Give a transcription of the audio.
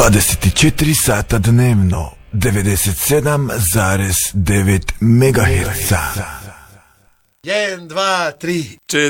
24 sata dnevno, 97,9 MHz. 1, 2, 3, 4,